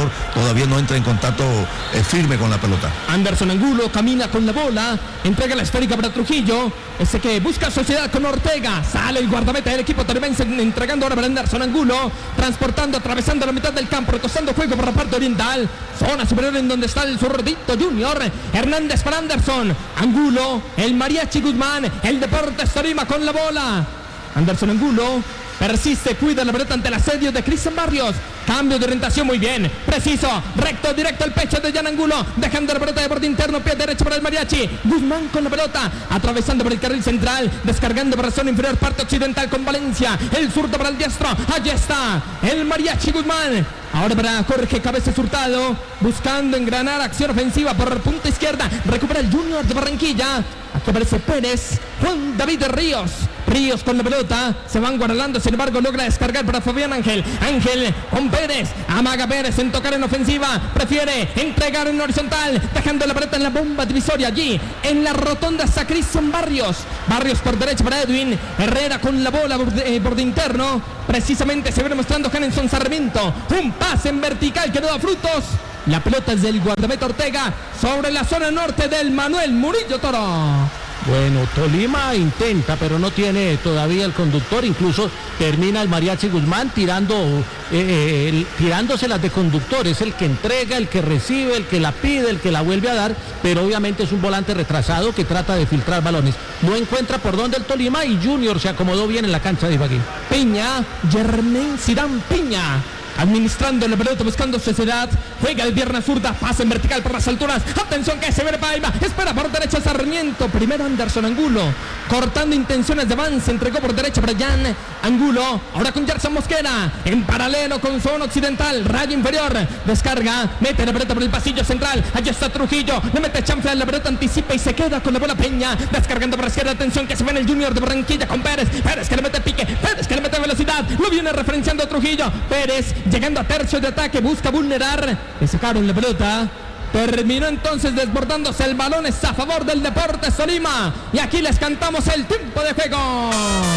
jugador todavía no entra en contacto firme con la pelota. Anderson Angulo camina con la bola, entrega la esférica para Trujillo, ese que busca sociedad con Ortega, sale el guardameta del equipo tarimense entregando ahora para Anderson Angulo, transportando, atravesando la mitad del campo, recostando juego por la parte oriental, zona superior en donde está el zurdito Junior, Hernández para Anderson, Angulo, el Mariachi Guzmán, el Deportes Tolima con la bola, Anderson Angulo persiste, cuida la pelota ante el asedio de Cristian Barrios. Cambio de orientación muy bien, preciso, recto, directo al pecho de Jan Angulo, dejando la pelota de borde interno, pie derecho para el Mariachi. Guzmán con la pelota, atravesando por el carril central, descargando por la zona inferior, parte occidental con Valencia, el zurdo para el diestro, allí está el Mariachi Guzmán. Ahora para Jorge Cabezas Hurtado, buscando engranar acción ofensiva por punta izquierda, recupera el Junior de Barranquilla. Aquí aparece Pérez, Juan David Ríos. Ríos con la pelota, se van guardando, sin embargo logra descargar para Fabián Ángel. Ángel con Pérez, amaga Pérez en tocar en ofensiva, prefiere entregar en horizontal, dejando la pelota en la bomba divisoria allí, en la rotonda está Cristian Barrios. Barrios por derecha para Edwin, Herrera con la bola borde interno, precisamente se viene mostrando Hanenson Sarmiento, un pase en vertical que no da frutos. La pelota es del guardameta Ortega sobre la zona norte del Manuel Murillo Toro. Bueno, Tolima intenta, pero no tiene todavía el conductor. Incluso termina el Mariachi Guzmán tirándoselas de conductor. Es el que entrega, el que recibe, el que la pide, el que la vuelve a dar. Pero obviamente es un volante retrasado que trata de filtrar balones. No encuentra por dónde el Tolima y Junior se acomodó bien en la cancha de Ibagué. Piña, Germán Zidane Piña. Administrando la pelota, buscando sociedad, juega el pierna zurda, pasa en vertical por las alturas, atención que se ve Paiva, espera por derecha Sarmiento, primero Anderson Angulo, cortando intenciones de avance, entregó por derecha para Jan Angulo, ahora con Gerson Mosquera, en paralelo con zona occidental, rayo inferior, descarga, mete la pelota por el pasillo central, allí está Trujillo, le mete chanfle, la pelota anticipa y se queda con la bola Peña, descargando por la izquierda, atención que se ve en el Junior de Barranquilla con Pérez, Pérez que le mete pique, Pérez que le mete velocidad, lo viene referenciando Trujillo, Pérez llegando a tercio de ataque, busca vulnerar, le sacaron la pelota, terminó entonces desbordándose el balón, es a favor del Deportes Tolima, y aquí les cantamos el tiempo de juego,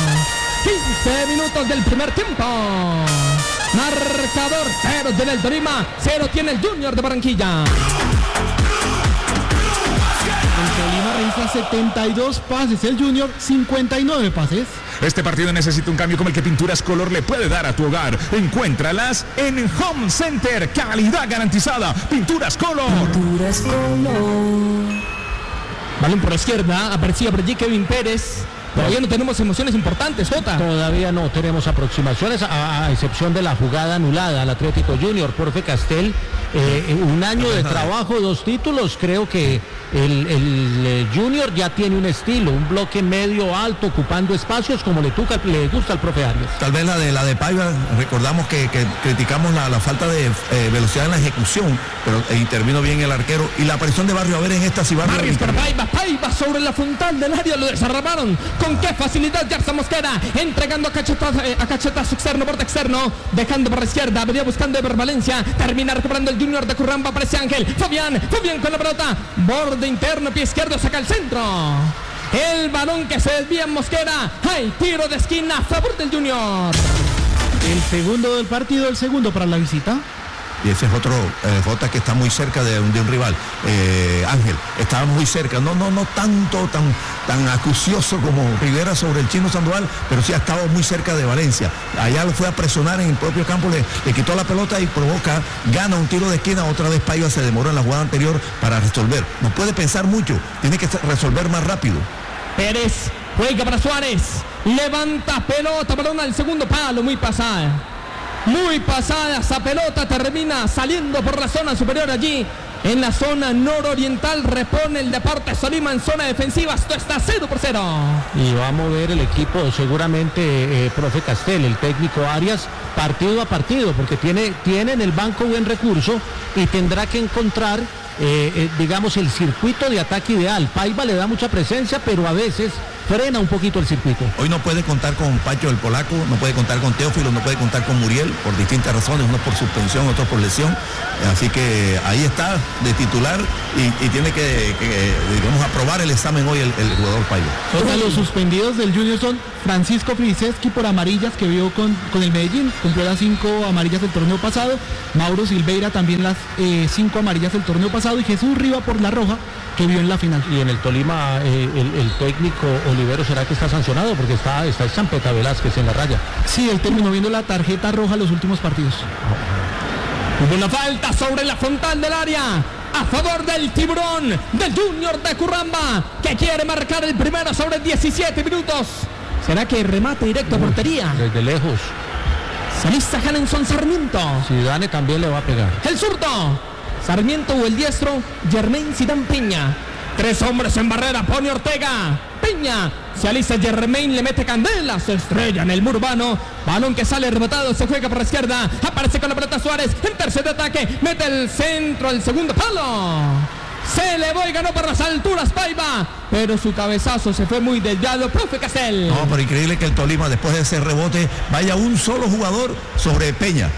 15 minutos del primer tiempo, marcador 0 tiene el Tolima, 0 tiene el Junior de Barranquilla. El Tolima registra 72 pases, el Junior 59 pases. Este partido necesita un cambio como el que Pinturas Color le puede dar a tu hogar. Encuéntralas en Home Center. Calidad garantizada. Pinturas Color. Pinturas Color. Balón por la izquierda. Aparecía por allí Kevin Pérez. Todavía no tenemos emociones importantes, Jota. Todavía no tenemos aproximaciones, a excepción de la jugada anulada al Atlético Junior. Profe Castel, un año de trabajo, 2 títulos. Creo que el Junior ya tiene un estilo, un bloque medio alto, ocupando espacios como le gusta al profe Arias. Tal vez la de Paiva, recordamos que criticamos la falta de velocidad en la ejecución, pero intervino bien el arquero. Y la aparición de Barrio, a ver en esta si Barrios para Paiva sobre la frontal del área, lo desarmaron. Con qué facilidad Gerson Mosquera, entregando a cachetazo externo, borde externo, dejando por la izquierda, venía buscando Ever Valencia, termina recuperando el Junior de Curramba, aparece Ángel, Fabián con la pelota, borde interno, pie izquierdo, saca el centro. El balón que se desvía en Mosquera, hay tiro de esquina a favor del Junior. El segundo del partido, el segundo para la visita. Y ese es otro Jota que está muy cerca de un rival. Ángel, estaba muy cerca, no tanto tan acucioso como Rivera sobre el Chino Sandoval, pero sí ha estado muy cerca de Valencia. Allá lo fue a presionar en el propio campo, le quitó la pelota y provoca, gana un tiro de esquina. Otra vez Paiva se demoró en la jugada anterior para resolver. No puede pensar mucho, tiene que resolver más rápido. Pérez juega para Suárez, levanta pelota, balón al segundo palo, muy pasada esa pelota, termina saliendo por la zona superior allí, en la zona nororiental, repone el Deportes Tolima en zona defensiva, esto está 0-0. Y va a mover el equipo seguramente, profe Castel, el técnico Arias, partido a partido, porque tiene en el banco buen recurso y tendrá que encontrar, digamos, el circuito de ataque ideal. Paiva le da mucha presencia, pero a veces frena un poquito el circuito. Hoy no puede contar con Pacho el Polaco, no puede contar con Teófilo, no puede contar con Muriel por distintas razones, uno por suspensión, otro por lesión. Así que ahí está de titular y tiene que digamos, aprobar el examen hoy el jugador Paiva. Los suspendidos del Junior son Francisco Friseski por amarillas que vio con el Medellín, cumplió las 5 amarillas del torneo pasado. Mauro Silveira también las 5 amarillas del torneo pasado, y Jesús Riva por la roja que vio en la final. Y en el Tolima el técnico Olivero, ¿será que está sancionado? Porque está Champeta Velázquez en la raya. Sí, él terminó viendo la tarjeta roja los últimos partidos. Hubo una falta sobre la frontal del área a favor del Tiburón del Junior de Curramba, que quiere marcar el primero sobre 17 minutos. ¿Será que remate directo a portería? Desde lejos. Se alista Hanenson Sarmiento. Zidane también le va a pegar. El zurdo Sarmiento o el diestro Germain Zidane Peña. 3 hombres en barrera, pone Ortega. Peña, se alista Germain, le mete candela, se estrella en el muro urbano. Balón que sale rebotado, se juega por la izquierda. Aparece con la pelota Suárez, en tercer de ataque, mete el centro, el segundo palo. Se elevó y ganó por las alturas Paiva, pero su cabezazo se fue muy desviado, profe Castel. No, pero increíble que el Tolima, después de ese rebote, vaya un solo jugador sobre Peña.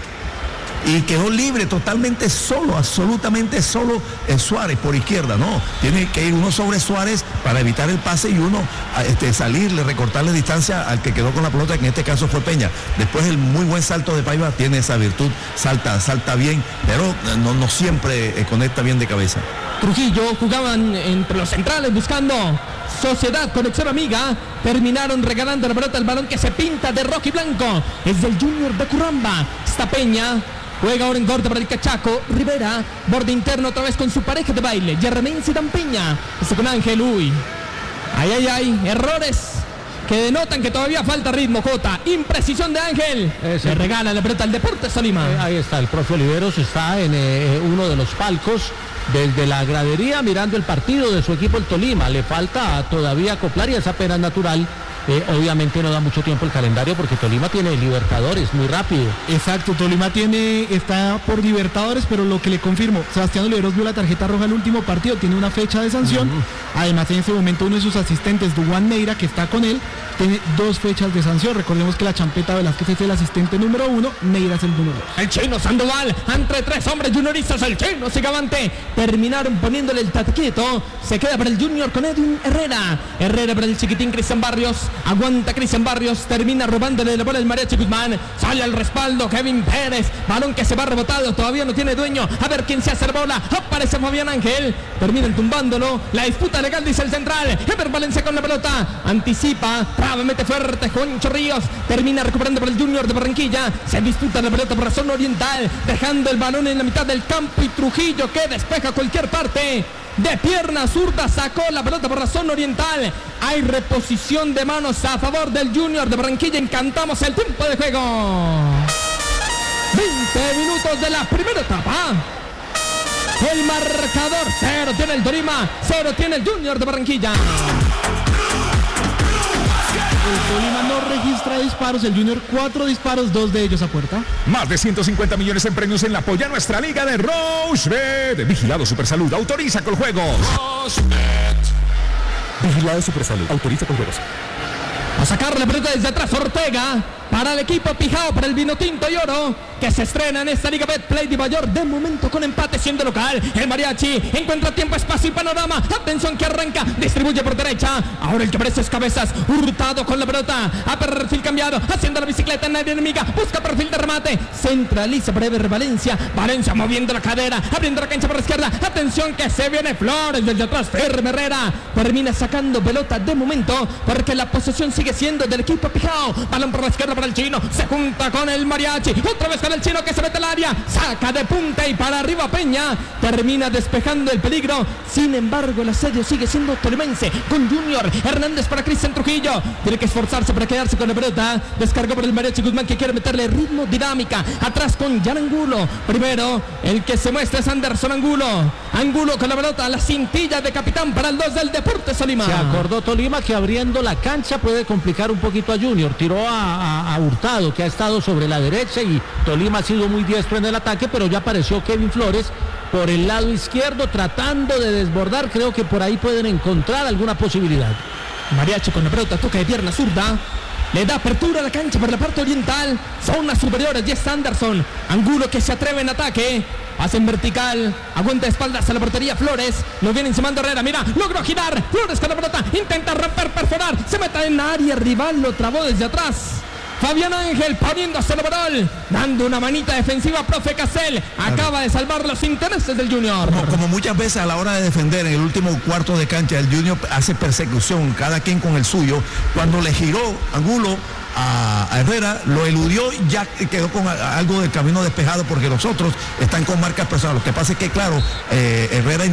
Y quedó libre, totalmente solo, absolutamente solo Suárez por izquierda. No, tiene que ir uno sobre Suárez para evitar el pase y uno salirle, recortarle distancia al que quedó con la pelota, que en este caso fue Peña. Después el muy buen salto de Paiva tiene esa virtud, salta bien, pero no siempre conecta bien de cabeza. Trujillo jugaban entre los centrales buscando Sociedad, conexión amiga. Terminaron regalando la pelota, el balón que se pinta de rojo y blanco. Es del Junior de Curramba. Está Peña. Juega ahora en corte para el cachaco. Rivera, borde interno otra vez con su pareja de baile. Germain Zidane Peña. Está con Ángel, uy. Ay. Errores que denotan que todavía falta ritmo, Jota. Imprecisión de Ángel. Le regala la pelota al Deportes Tolima. Ahí está, el profe Oliveros está en uno de los palcos desde la gradería mirando el partido de su equipo el Tolima. Le falta todavía acoplar y es apenas natural. Obviamente no da mucho tiempo el calendario porque Tolima tiene Libertadores muy rápido. Exacto, Tolima está por Libertadores, pero lo que le confirmo, Sebastián Oliveros vio la tarjeta roja en el último partido, tiene una fecha de sanción. Además, en ese momento uno de sus asistentes, Duan Neira, que está con él, tiene 2 fechas de sanción. Recordemos que la Champeta Velázquez es el asistente número 1, Neira es el número 2. El Chino Sandoval, entre 3 hombres junioristas, el Chino sigue avante. Terminaron poniéndole el tatequito. Se queda para el Junior con Edwin Herrera. Herrera para el chiquitín Cristian Barrios. Aguanta Cristian Barrios, termina robándole la bola el Mariachi Guzmán. Sale al respaldo Kevin Pérez. Balón que se va rebotado, todavía no tiene dueño. A ver quién se hace la bola. Aparece Fabián Ángel. Terminan tumbándolo. La disputa legal, dice el central. Ever Valencia con la pelota. Anticipa. Traba, mete fuerte. Juancho Ríos. Termina recuperando por el Junior de Barranquilla. Se disputa la pelota por la zona oriental. Dejando el balón en la mitad del campo. Y Trujillo que despeja cualquier parte. De pierna zurda sacó la pelota por la zona oriental. Hay reposición de manos a favor del Junior de Barranquilla. Encantamos el tiempo de juego. 20 minutos de la primera etapa. El marcador 0 tiene el Tolima, 0 tiene el Junior de Barranquilla. El Tolima no registra disparos, el Junior 4 disparos, 2 de ellos a puerta. Más de 150 millones en premios en la Apoya Nuestra Liga de Rochebet. Vigilado Supersalud, autoriza con juegos. Vigilado Supersalud, autoriza con juegos. A sacar la pelota desde atrás Ortega para el equipo Pijao, para el Vinotinto y Oro, que se estrena en esta Liga Betplay de Mayor, de momento con empate siendo local. El Mariachi encuentra tiempo, espacio y panorama. Atención que arranca, distribuye por derecha. Ahora el que aparece es Cabezas, Hurtado con la pelota, a perfil cambiado, haciendo la bicicleta en área enemiga, busca perfil de remate, centraliza para Ever Valencia. Valencia moviendo la cadera, abriendo la cancha por la izquierda. Atención que se viene Flores desde atrás, firme Herrera, termina sacando pelota de momento, porque la posesión sigue siendo del equipo Pijao. Balón por la izquierda para el Chino, se junta con el Mariachi, otra vez con el Chino que se mete al área, saca de punta y para arriba Peña, termina despejando el peligro. Sin embargo el asedio sigue siendo tolimense, con Junior Hernández para Cristian Trujillo, tiene que esforzarse para quedarse con la pelota. Descargó por el Mariachi Guzmán que quiere meterle ritmo, dinámica, atrás con Jan Angulo. Primero el que se muestra es Anderson Angulo con la pelota, la cintilla de capitán para el 2 del Deportes Tolima. Se acordó Tolima que abriendo la cancha puede complicar un poquito a Junior. Tiró a Hurtado, que ha estado sobre la derecha, y Tolima ha sido muy diestro en el ataque, pero ya apareció Kevin Flores por el lado izquierdo tratando de desbordar. Creo que por ahí pueden encontrar alguna posibilidad. Mariachi con la pelota, toca de pierna zurda, le da apertura a la cancha por la parte oriental, zonas superiores, y es Anderson Angulo que se atreve en ataque. Hacen vertical, aguanta espaldas a la portería Flores, lo viene encimando Herrera, mira, logró girar, Flores con la pelota, intenta romper, perforar, se mete en la área rival, lo trabó desde atrás. Fabián Ángel poniéndose el overall, dando una manita defensiva, profe Castel, acaba de salvar los intereses del Junior. Como muchas veces a la hora de defender en el último cuarto de cancha, el Junior hace persecución, cada quien con el suyo. Cuando le giró Angulo a Herrera, lo eludió, ya quedó con algo del camino despejado porque los otros están con marcas personales. Lo que pasa es que, claro, Herrera,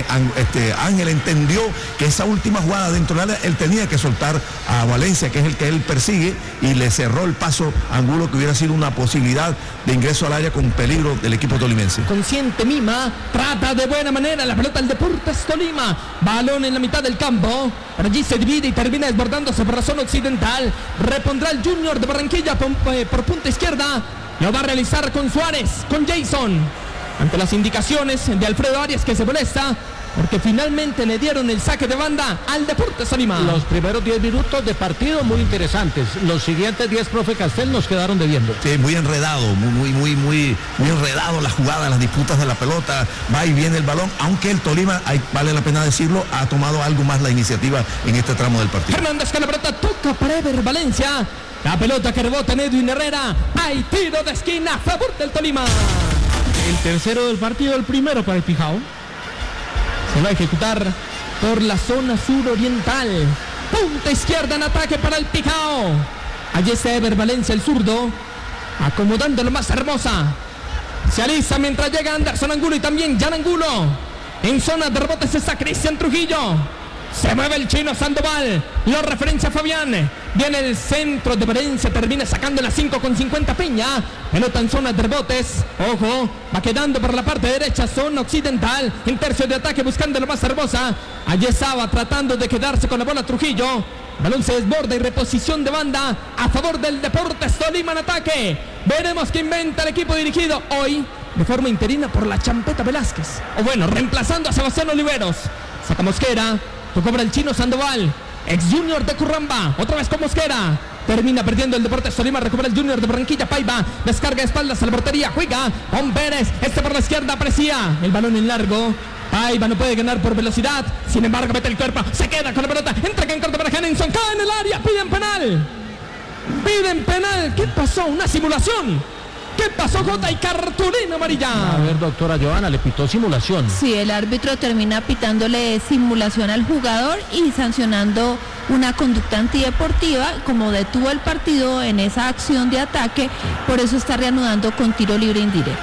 Ángel entendió que esa última jugada dentro del área, él tenía que soltar a Valencia, que es el que él persigue, y le cerró el paso a Angulo, que hubiera sido una posibilidad de ingreso al área con peligro del equipo tolimense. Consciente Mima, trata de buena manera la pelota del Deportes Tolima, balón en la mitad del campo, pero allí se divide y termina desbordándose por la zona occidental, repondrá el Junior de Barranquilla por punta izquierda, lo va a realizar con Suárez, con Jason, ante las indicaciones de Alfredo Arias, que se molesta porque finalmente le dieron el saque de banda al Deportes Tolima. Los primeros 10 minutos de partido muy interesantes, los siguientes 10, profe Castel, nos quedaron debiendo. Sí, muy enredado, muy enredado la jugada, las disputas de la pelota, va y viene el balón, aunque el Tolima, vale la pena decirlo, ha tomado algo más la iniciativa en este tramo del partido. Hernández con la pelota, toca para Ever Valencia, la pelota que rebota en Edwin Herrera, hay tiro de esquina a favor del Tolima. El tercero del partido, el primero para el Pijao. Se va a ejecutar por la zona suroriental. Punta izquierda en ataque para el Pijao. Allí está Ever Valencia, el zurdo, acomodándolo más hermosa. Se alisa mientras llega Anderson Angulo y también Jan Angulo. En zona de rebotes está Cristian Trujillo. Se mueve el chino Sandoval, lo referencia Fabián. Viene el centro de Valencia, termina sacando la 5 con 50 Peña. Pelota en zona de rebotes. Ojo, va quedando por la parte derecha, zona occidental. En tercio de ataque buscando lo más hermosa. Allí estaba tratando de quedarse con la bola Trujillo. Balón se desborda y reposición de banda a favor del Deportes Tolima en ataque. Veremos qué inventa el equipo dirigido hoy de forma interina por la Champeta Velázquez. O bueno, reemplazando a Sebastián Oliveros. Saca Mosquera. Cobra el chino Sandoval, ex Junior de Curramba, otra vez con Mosquera. Termina perdiendo el Deportes Tolima, recupera el Junior de Barranquilla, Paiva, descarga espaldas a la portería, juega con Pérez, por la izquierda aprecia el balón en largo. Paiva no puede ganar por velocidad, sin embargo mete el cuerpo, se queda con la pelota, entra en corto para Henningson, cae en el área, piden penal. ¿Qué pasó? ¿Una simulación? ¿Qué pasó, Jota? Y cartulina amarilla. A ver, doctora Johanna, le pitó simulación. Sí, el árbitro termina pitándole simulación al jugador y sancionando una conducta antideportiva, como detuvo el partido en esa acción de ataque, por eso está reanudando con tiro libre indirecto.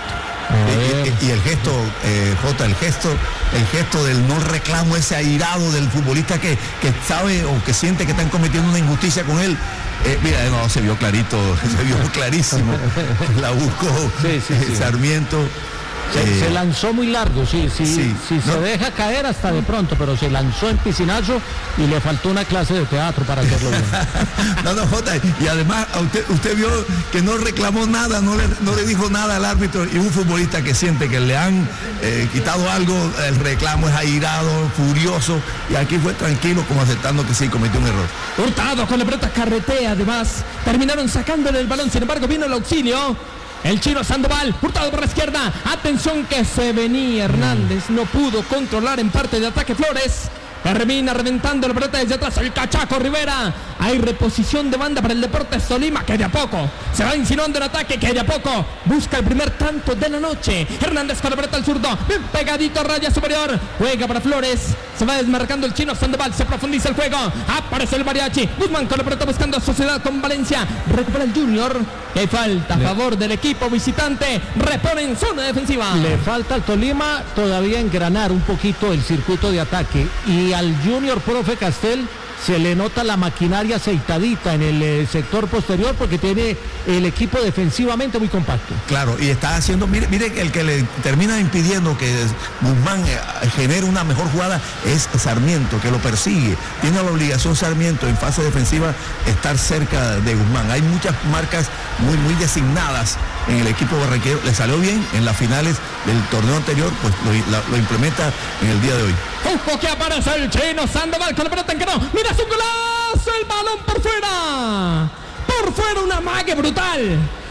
Y el gesto, Jota, el gesto del no reclamo, ese airado del futbolista que sabe o que siente que están cometiendo una injusticia con él. Mira, no, se vio clarito, se vio clarísimo. La buscó sí. Sarmiento. Se lanzó muy largo, sí, se deja caer hasta de pronto, pero se lanzó en piscinazo y le faltó una clase de teatro para hacerlo bien. No, Jota, y además usted vio que no reclamó nada, no le dijo nada al árbitro, y un futbolista que siente que le han quitado algo, el reclamo es airado, furioso, y aquí fue tranquilo, como aceptando que sí, cometió un error. Hurtado con la pelota, carretea, además, terminaron sacándole el balón, sin embargo vino el auxilio. El chino Sandoval, Hurtado por la izquierda. Atención que se venía Hernández. No pudo controlar en parte de ataque Flores. Termina reventando la pelota desde atrás. El Cachaco Rivera. Hay reposición de banda para el Deportes Tolima, que de a poco se va insinuando en ataque, que de a poco busca el primer tanto de la noche. Hernández con la pelota al zurdo. Bien pegadito a raya superior. Juega para Flores. Se va desmarcando el chino Sandoval. Se profundiza el juego. Aparece el mariachi. Guzmán con la pelota buscando sociedad con Valencia. Recupera el Junior. Que falta a favor del equipo visitante. Repone en zona defensiva. Le falta al Tolima todavía engranar un poquito el circuito de ataque. Y al Junior, profe Castel, se le nota la maquinaria aceitadita en el sector posterior porque tiene el equipo defensivamente muy compacto. Claro, y está haciendo, mire el que le termina impidiendo que Guzmán genere una mejor jugada es Sarmiento, que lo persigue. Tiene la obligación Sarmiento en fase defensiva estar cerca de Guzmán. Hay muchas marcas muy designadas en el equipo barranquero. Le salió bien en las finales del torneo anterior, pues lo implementa en el día de hoy. Ojo que aparece el chino Sandoval con la pelota en que no. Mira su golazo, el balón por fuera. Por fuera, una mague brutal.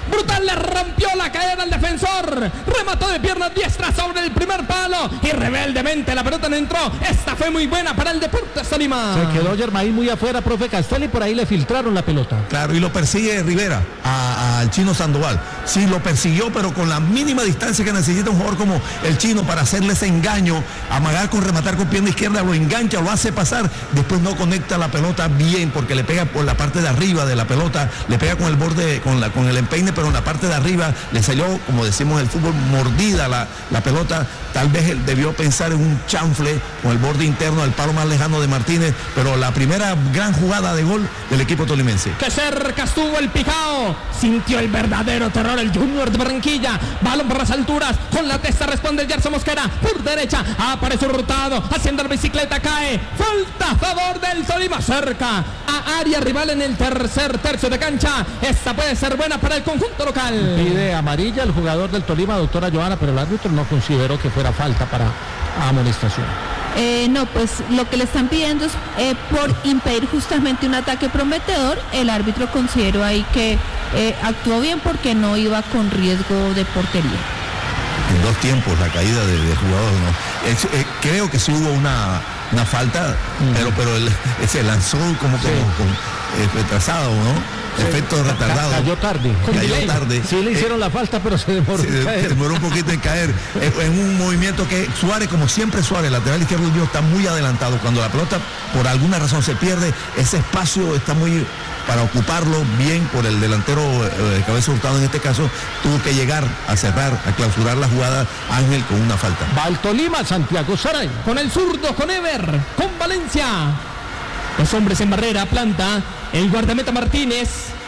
brutal, le rompió la cadera al defensor, remató de pierna diestra sobre el primer palo y rebeldemente la pelota no entró. Esta fue muy buena para el Deportes Tolima. Se quedó Germain muy afuera, profe Castelli, y por ahí le filtraron la pelota. Claro, y lo persigue Rivera al Chino Sandoval. Sí, lo persiguió, pero con la mínima distancia que necesita un jugador como el Chino para hacerle ese engaño, amagar con rematar con pierna izquierda, lo engancha, lo hace pasar, después no conecta la pelota bien porque le pega por la parte de arriba de la pelota, le pega con el borde, con el empeine, pero en la parte de arriba le salió, como decimos en el fútbol, mordida la pelota. Tal vez él debió pensar en un chanfle con el borde interno del palo más lejano de Martínez, pero la primera gran jugada de gol del equipo tolimense. Que cerca estuvo el Pijao, sintió el verdadero terror el Junior de Barranquilla, balón por las alturas, con la testa responde el Gerson Mosquera, por derecha, aparece Hurtado, haciendo la bicicleta, cae, falta a favor del Tolima, cerca a área rival en el tercer tercio de cancha. Esta puede ser buena para el conjunto local. Pide amarilla el jugador del Tolima, doctora Joana, pero el árbitro no consideró que fuera falta para amonestación. No, pues lo que le están pidiendo es por impedir justamente un ataque prometedor. El árbitro consideró ahí que actuó bien porque no iba con riesgo de portería. En dos tiempos la caída de jugador, ¿no? Creo que sí hubo una falta, pero él se lanzó como retrasado, ¿no? Efecto retardado. Cayó tarde. Sí le hicieron la falta, pero se demoró. Se demoró un poquito en caer. En un movimiento que Suárez, como siempre Suárez, lateral izquierdo, está muy adelantado. Cuando la pelota por alguna razón se pierde, ese espacio está muy para ocuparlo bien por el delantero Cabeza Hurtado en este caso, tuvo que llegar a cerrar, a clausurar la jugada Ángel con una falta. Va el Tolima, Santiago Saray. Con el zurdo, con Ever, con Valencia. Los hombres en barrera, planta el guardameta Martínez.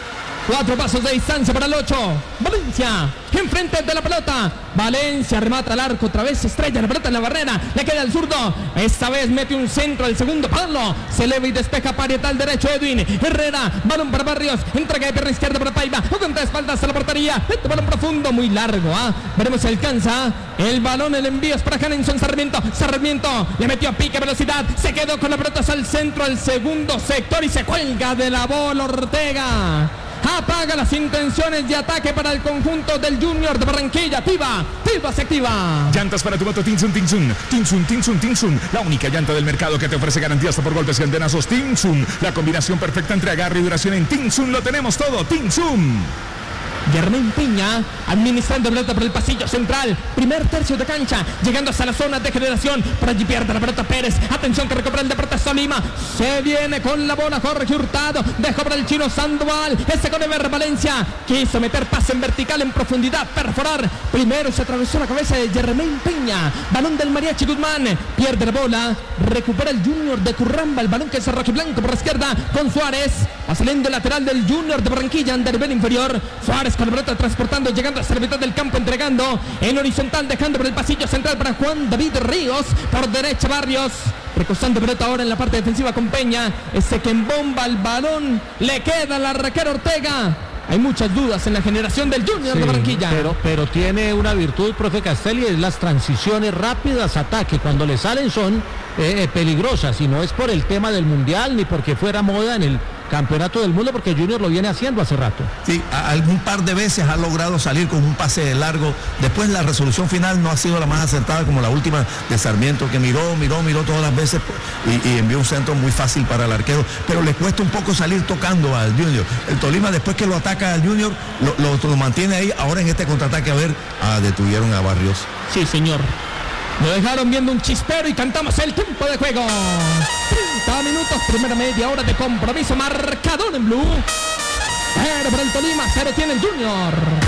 4 pasos de distancia para el 8. Valencia, enfrente de la pelota. Valencia remata al arco, otra vez estrella la pelota en la barrera. Le queda el zurdo. Esta vez mete un centro al segundo palo. Se eleva y despeja parietal derecho Edwin Herrera. Balón para Barrios. Entrega de pierna izquierda para Paiva. Contra espaldas a la portería. Este balón profundo, muy largo. Veremos si alcanza. El balón, el envío es para Hanenson Sarmiento. Sarmiento le metió a pique velocidad. Se quedó con la pelota hacia el centro, al segundo sector y se cuelga de la bola Ortega. Apaga las intenciones de ataque para el conjunto del Junior de Barranquilla. Tiva se activa. Llantas para tu moto Tinsun. La única llanta del mercado que te ofrece garantía hasta por golpes y antenazos. Tinsun. La combinación perfecta entre agarre y duración en Tinsun. Lo tenemos todo. Tinsun. Germain Peña administrando la pelota por el pasillo central, primer tercio de cancha, llegando hasta la zona de generación. Por allí pierde la pelota Pérez. Atención que recupera el Deportes Tolima. Se viene con la bola Jorge Hurtado. Dejó para el Chino Sandoval. Este con Ever Valencia. Quiso meter pase en vertical, en profundidad, perforar. Primero se atravesó la cabeza de Germain Peña. Balón del Mariachi Guzmán. Pierde la bola. Recupera el Junior de Curramba. El balón que es rojiblanco por la izquierda con Suárez. Va saliendo el lateral del Junior de Barranquilla, under nivel inferior. Suárez con la pelota transportando, llegando hasta la mitad del campo, entregando en horizontal, dejando por el pasillo central para Juan David Ríos. Por derecha Barrios, recostando pelota ahora en la parte defensiva con Peña. Ese que embomba el balón, le queda al arquero Ortega. Hay muchas dudas en la generación del Junior de Barranquilla. Pero tiene una virtud, profe Castelli, es las transiciones rápidas, ataque. Cuando le salen son peligrosas, y no es por el tema del mundial ni porque fuera moda en el campeonato del mundo, porque Junior lo viene haciendo hace rato. Sí, algún par de veces ha logrado salir con un pase largo. Después la resolución final no ha sido la más acertada, como la última de Sarmiento, que miró todas las veces y envió un centro muy fácil para el arquero, pero le cuesta un poco salir tocando al Junior. El Tolima, después que lo ataca al Junior, lo mantiene ahí. Ahora en este contraataque, detuvieron a Barrios. Sí, señor. Lo dejaron viendo un chispero y cantamos el tiempo de juego. 30 minutos, primera media hora de compromiso, marcador en blue. Pero para el Tolima, 0 tiene el Junior.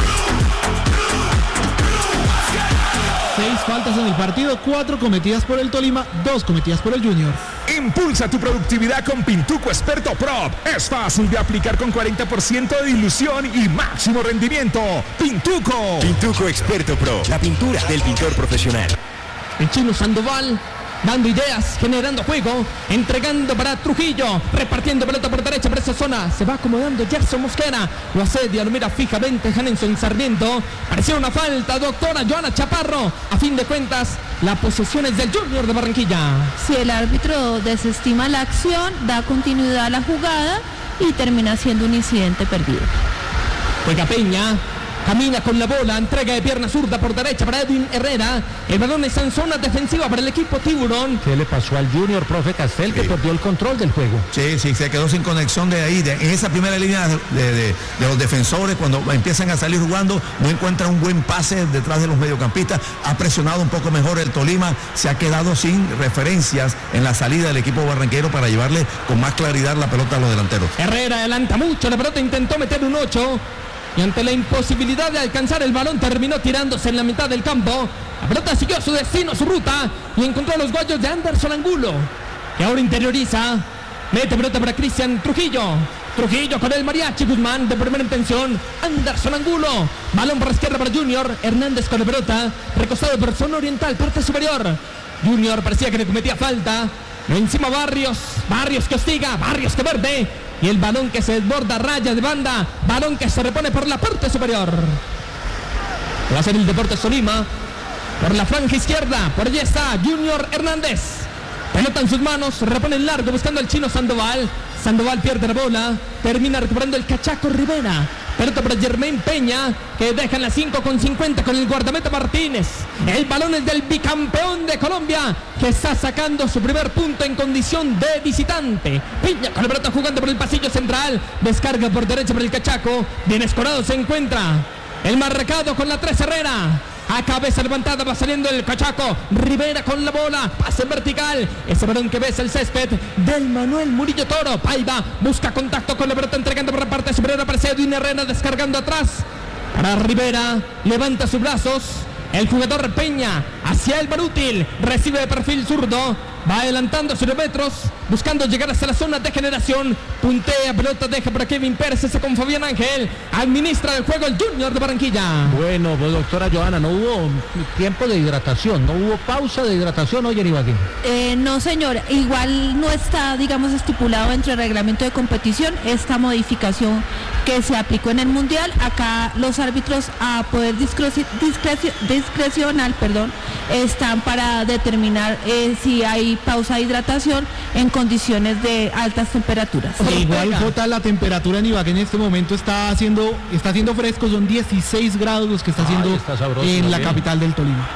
6 faltas en el partido, 4 cometidas por el Tolima, 2 cometidas por el Junior. Impulsa tu productividad con Pintuco Experto Pro. Es fácil de aplicar con 40% de dilución y máximo rendimiento. Pintuco Experto Pro, la pintura del pintor profesional. El Chino Sandoval dando ideas, generando juego, entregando para Trujillo, repartiendo pelota por derecha por esa zona. Se va acomodando Gerson Mosquera, lo asedia, lo mira fijamente Hanenson Sarmiento. Parecía una falta, doctora Joana Chaparro. A fin de cuentas, la posesión es del Junior de Barranquilla. Si el árbitro desestima la acción, da continuidad a la jugada y termina siendo un incidente perdido. Juega Peña, Camina con la bola, entrega de pierna zurda por derecha para Edwin Herrera. El balón está en zona defensiva para el equipo Tiburón. ¿Qué le pasó al Junior, profe Castel, que perdió el control del juego? Sí, se quedó sin conexión de ahí. En esa primera línea de los defensores, cuando empiezan a salir jugando, no encuentran un buen pase detrás de los mediocampistas. Ha presionado un poco mejor el Tolima. Se ha quedado sin referencias en la salida del equipo barranquero para llevarle con más claridad la pelota a los delanteros. Herrera adelanta mucho, la pelota intentó meter un 8. Y ante la imposibilidad de alcanzar el balón, terminó tirándose en la mitad del campo. La pelota siguió su destino, su ruta, y encontró a los guayos de Anderson Angulo, que ahora interioriza. Mete pelota para Cristian Trujillo. Trujillo con el mariachi Guzmán de primera intención. Anderson Angulo. Balón por la izquierda para Junior. Hernández con la pelota. Recostado por zona oriental, parte superior. Junior parecía que le cometía falta. Encima Barrios. Barrios que hostiga. Barrios que verde. Y el balón que se desborda, raya de banda. Balón que se repone por la parte superior. Va a ser el Deportes Tolima. Por la franja izquierda. Por allí está Junior Hernández. Pelota en sus manos. Repone en largo buscando al chino Sandoval. Sandoval pierde la bola. Termina recuperando el cachaco Rivera. Pelota para Germain Peña, que deja en la 5:50 con el guardameta Martínez. El balón es del bicampeón de Colombia, que está sacando su primer punto en condición de visitante. Peña con la pelota jugando por el pasillo central. Descarga por derecha por el cachaco. Bien escorado se encuentra el marcado con la 3 Herrera. A cabeza levantada va saliendo el cachaco. Rivera con la bola. Pase en vertical. Ese balón que besa el césped del Manuel Murillo Toro. Paiva busca contacto con la pelota, entregando por la parte superior. Aparece Edwin Herrera descargando atrás. Para Rivera. Levanta sus brazos. El jugador Peña hacia el Barútil. Recibe de perfil zurdo. Va adelantando 0 metros. Buscando llegar hasta la zona de generación. Puntea, pelota deja para Kevin Pérez. Ese con Fabián Ángel. Administra el juego el Junior de Barranquilla. Bueno, pues, doctora Johanna, no hubo tiempo de hidratación. No hubo pausa de hidratación hoy en Ibagué. No, señor. Igual no está, digamos, estipulado entre el reglamento de competición esta modificación que se aplicó en el Mundial. Acá los árbitros a poder discrecional, están para determinar si hay pausa de hidratación en condiciones de altas temperaturas. Igual, Jota, la temperatura en Ibagué en este momento está haciendo fresco, son 16 grados los que está haciendo en la capital del Tolima.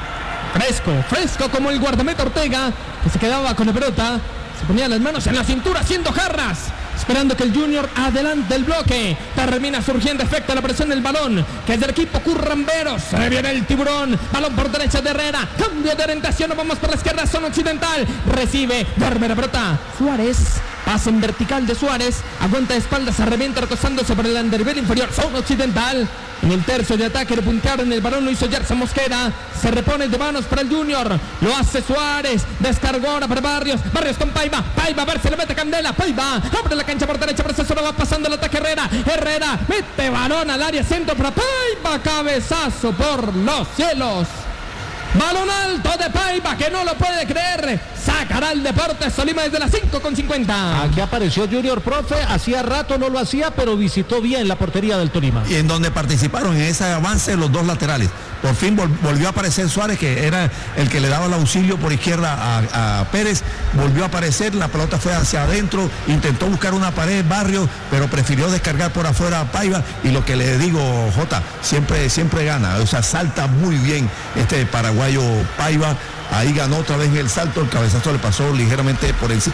Fresco como el guardameta Ortega, que se quedaba con la pelota, se ponía las manos en la cintura haciendo jarras, esperando que el Junior adelante el bloque. Termina surgiendo efecto la presión del balón, que es del equipo Curramberos. Se viene el Tiburón, balón por derecha de Herrera, cambio de orientación, vamos por la izquierda, zona occidental. Recibe, duerme la pelota Suárez. Pase en vertical de Suárez, aguanta de espaldas, se revienta recostándose por el underbel inferior, zona occidental. En el tercio de ataque le puntearon el balón, lo hizo Gerson Mosquera. Se repone de manos para el Junior, lo hace Suárez, descargó ahora para Barrios con Paiva, a ver, se le mete Candela, Paiva, abre la cancha por derecha, por eso va pasando el ataque Herrera, mete balón al área centro para Paiva, cabezazo por los cielos. Balón alto de Paiva, que no lo puede creer. Sacará el Deportes Tolima desde las 5:50. Aquí apareció Junior, profe. Hacía rato no lo hacía, pero visitó bien la portería del Tolima. Y en donde participaron en ese avance los dos laterales. Por fin volvió a aparecer Suárez, que era el que le daba el auxilio por izquierda a Pérez. Volvió a aparecer, la pelota fue hacia adentro. Intentó buscar una pared, Barrio, pero prefirió descargar por afuera a Paiva. Y lo que le digo, Jota, siempre gana. O sea, salta muy bien este paraguayo Paiva. Ahí ganó otra vez el salto, el cabezazo le pasó ligeramente por encima.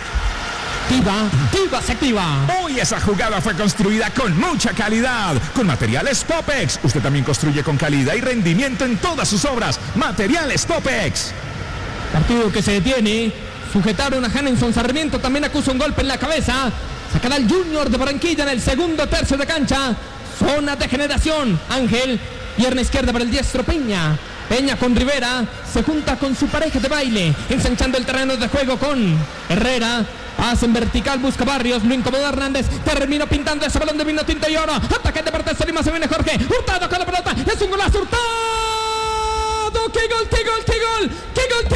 Tiva se activa. Hoy esa jugada fue construida con mucha calidad, con materiales Popex. Usted también construye con calidad y rendimiento en todas sus obras. Materiales Popex. Partido que se detiene. Sujetaron a Hanenson Sarmiento, también acusa un golpe en la cabeza. Sacará el Junior de Barranquilla en el segundo tercio de cancha. Zona de generación. Ángel, pierna izquierda para el diestro Peña. Peña con Rivera, se junta con su pareja de baile, ensanchando el terreno de juego con Herrera. Pase en vertical, busca Barrios, lo incomoda Hernández, terminó pintando ese balón de vino tinto y oro. Ataque de Deportes Tolima, se viene Jorge, Hurtado con la pelota, es un golazo, Hurtado. ¡Qué gol!